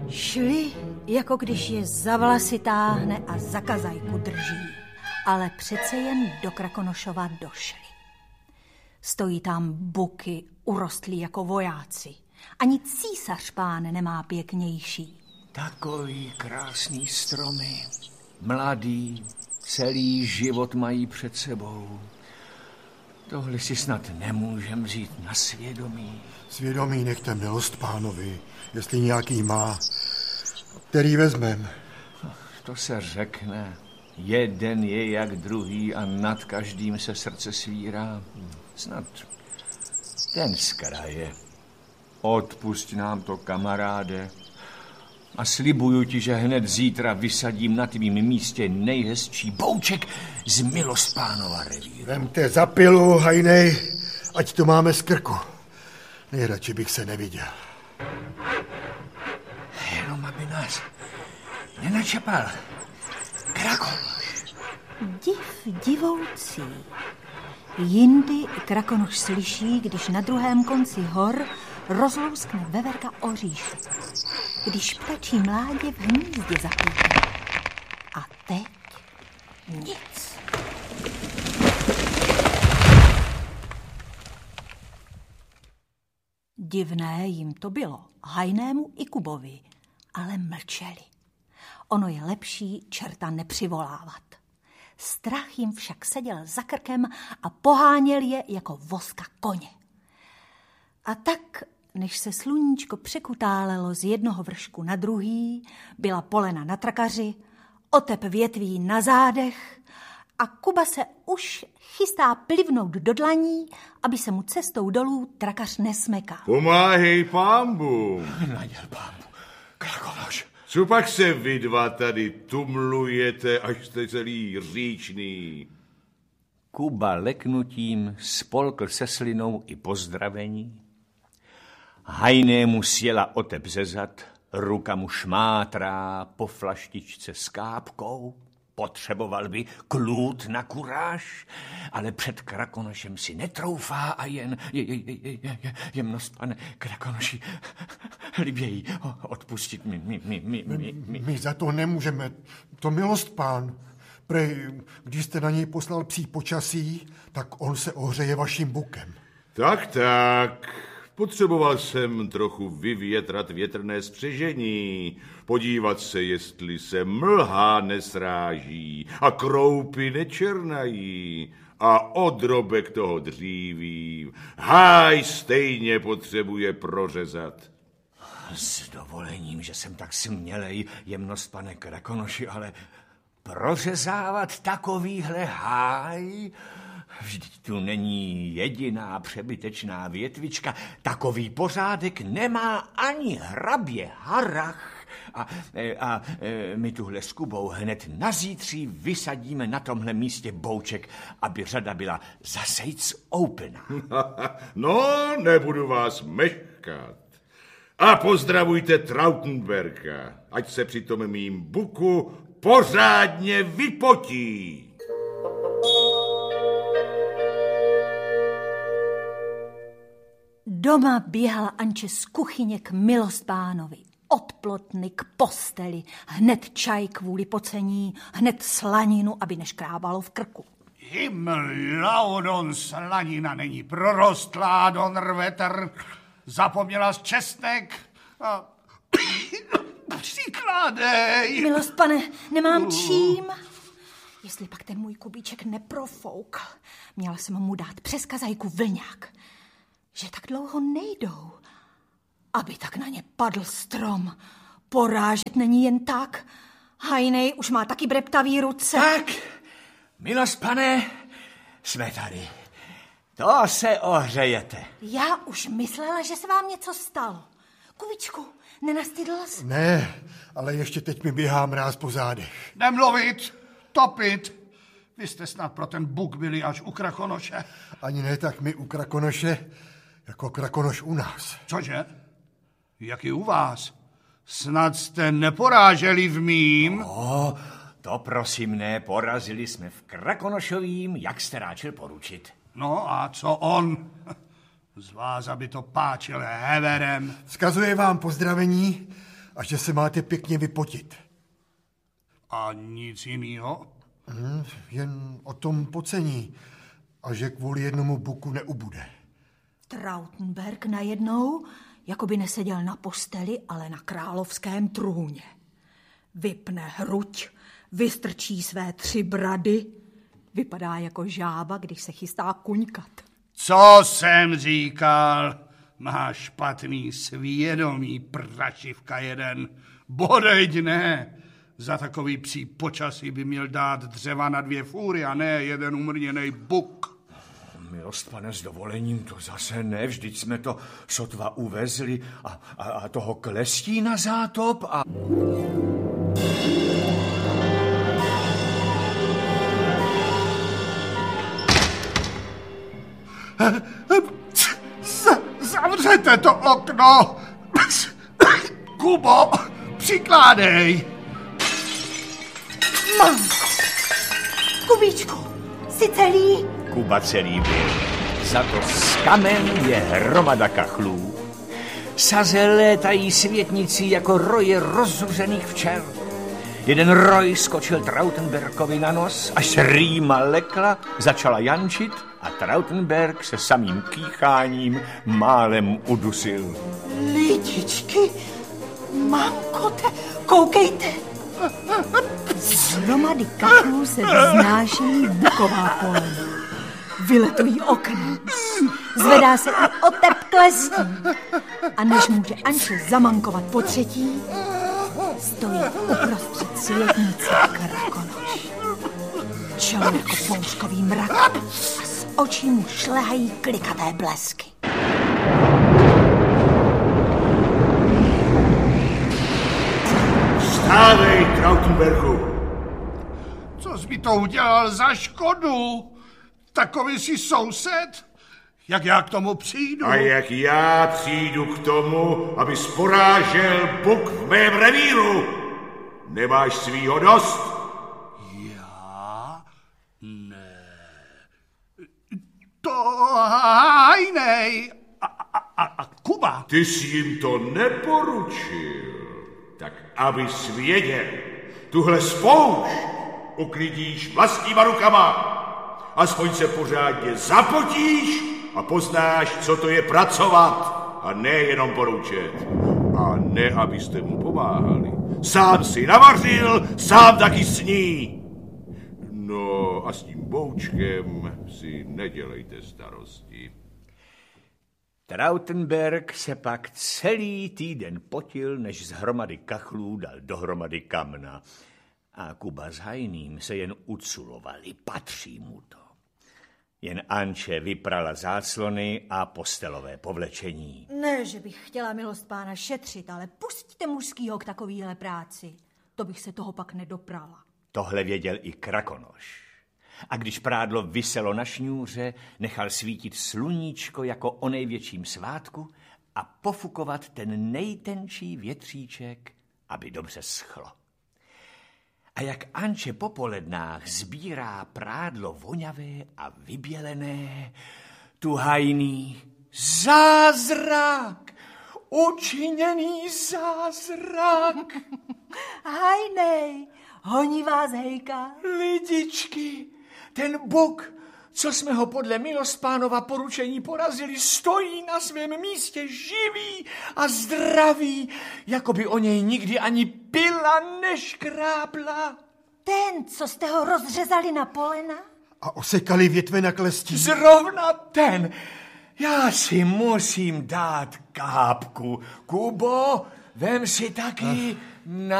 Šli, jako když je za vlasy táhne a za kazajku drží, ale přece jen do Krakonošova došli. Stojí tam buky urostlí jako vojáci. Ani císař pán nemá pěknější. Takový krásný stromy, mladý, celý život mají před sebou. Tohle si snad nemůžem vzít na svědomí. Svědomí nechte milost pánovi, jestli nějaký má, který vezmem. To se řekne. Jeden je jak druhý a nad každým se srdce svírá. Snad ten z kraje. Odpusť nám to, kamaráde. A slibuju ti, že hned zítra vysadím na tvým místě nejhezčí bouček z Milostpánova revíru. Vemte za pilu, hajnej, ať to máme z krku. Nejradši bych se neviděl. Jenom aby nás nenačapal Krakonoš. Divoucí. Jindy Krakonoš slyší, když na druhém konci hor rozlouskne veverka oříšek, když ptačí mládě v hnízdě zaklípne. A teď nic. Divné jim to bylo, Hajnému i Kubovi, ale mlčeli. Ono je lepší čerta nepřivolávat. Strach jim však seděl za krkem a poháněl je jako voska koně. A tak, než se sluníčko překutálelo z jednoho vršku na druhý, byla polena na trakaři, otep větví na zádech a Kuba se už chystá plivnout do dlaní, aby se mu cestou dolů trakař nesmekal. Pomáhej pámbu. Naděl pámbu. Krakonoš. Co pak se vy dva tady tumlujete, až jste celý říčný? Kuba leknutím spolkl se slinou i pozdravení. Hajnému sjela otep ze zad, ruka mu šmátrá po flaštičce s kápkou. Potřeboval by klud na kuráž, ale před Krakonošem si netroufá a jen jemnost, pane Krakonoši, liběji odpustit My za to nemůžeme, to milost pán. Prej, když jste na něj poslal psí počasí, tak on se ohřeje vaším bukem. Tak, potřeboval jsem trochu vyvětrat větrné spřežení, podívat se, jestli se mlha nesráží a kroupy nečernají a odrobek toho dříví háj stejně potřebuje prořezat. S dovolením, že jsem tak smělej, jemnost, pane Krakonoši, ale prořezávat takovýhle háj? Vždyť tu není jediná přebytečná větvička. Takový pořádek nemá ani hrabě Harrach. A my tuhle s Kubou hned na zítří vysadíme na tomhle místě bouček, aby řada byla zasejc opená. No, nebudu vás meškat. A pozdravujte Trautenberga, ať se při tom mým buku pořádně vypotí. Doma běhala Anče z kuchyně k milostpánovi, od plotny k posteli, hned čaj kvůli pocení, hned slaninu, aby neškrábalo v krku. Himmel, laudon, slanina není prorostlá, don rvetr, zapomněla z česnek a přikládej. Milost, pane, nemám čím. Jestli pak ten můj Kubíček neprofoukl, měla jsem mu dát přes kazajku vlňák, že tak dlouho nejdou, aby tak na ně padl strom. Porážet není jen tak. Hajnej už má taky breptavý ruce. Tak, milost, pane, jsme tady. To se ohřejete. Já už myslela, že se vám něco stalo. Kubičku, nenastydl jsi? Ne, ale ještě teď mi běhá mráz po zádech. Nemluvit, topit. Vy jste snad pro ten buk byli až u Krakonoše. Ani ne tak my u Krakonoše, jako Krakonoš u nás. Cože? Jak i u vás? Snad jste neporáželi v mým? To prosím ne, porazili jsme v Krakonošovým, jak jste ráčil poručit. No a co on? Z vás, aby to páčil heverem. Vzkazuje vám pozdravení a že se máte pěkně vypotit. A nic jinýho? Jen o tom pocení a že kvůli jednomu buku neubude. Trautenberg najednou jako by neseděl na posteli, ale na královském trůně. Vypne hruď, vystrčí své 3 brady. Vypadá jako žába, když se chystá kuňkat. Co jsem říkal? Má špatný svědomí, prašivka jeden. Bodeď ne. Za takový psí počasí by měl dát dřeva na 2 fůry a ne jeden umrněnej buk. Milost, pane, s dovolením, to zase ne. Vždyť jsme to sotva uvezli a toho klestí na zátop a... Zavřete to okno! Kubo, přikládej! Mamko! Kubíčku, jsi celý? Kuba celý byl. Za to z kamen je hromada kachlů. Saze létají světnicí jako roje rozzuřených včel. Jeden roj skočil Trautenbergovi na nos, až rýma lekla, začala jančit a Trautenberg se samým kýcháním málem udusil. Lidičky, mamko, koukejte. Z hromady kachlů se vznáší buková polena. Vyletují oknem. Zvedá se i otep klestí. A než může Anče zamankovat po třetí, stojí uprostřed světnice Krakonoš. Čelo jako bouřkový mrak a z očí mu šlehají klikavé blesky. Vstávej, Trautenbergu! Co jsi mi to udělal za škodu? Takový jsi soused? Jak já k tomu přijdu? A jak já přijdu k tomu, abys porážel buk v mém revíru? Nemáš svýho dost? Já? Ne. To hajnej. A Kuba? Ty jsi jim to neporučil. Tak abys věděl, tuhle spoušť uklidíš vlastníma rukama. Aspoň se pořádně zapotíš a poznáš, co to je pracovat a ne jenom poroučet. A ne, abyste mu pomáhali. Sám si navařil, sám taky sní. No a s tím boučkem si nedělejte starosti. Trautenberg se pak celý týden potil, než z hromady kachlů dal dohromady kamna. A Kuba s Hajným se jen uculovali, patří mu to. Jen Anče vyprala záclony a postelové povlečení. Ne, že bych chtěla, milost pána, šetřit, ale pustíte mužskýho k takovýhle práci. To bych se toho pak nedoprala. Tohle věděl i Krakonoš. A když prádlo viselo na šňůře, nechal svítit sluníčko jako o největším svátku a pofukovat ten nejtenčí větříček, aby dobře schlo. A jak Anče po polednách sbírá prádlo voňavé a vybělené, tu Hajný zázrak, učiněný zázrak. Hajnej, honí vás hejka. Lidičky, ten buk, co jsme ho podle milostpánova poručení porazili, stojí na svém místě živý a zdravý, jako by o něj nikdy ani pila neškrábla. Ten, co jste ho rozřezali na polena? A osekali větve na klestí. Zrovna ten. Já si musím dát kápku. Kubo, vem si taky na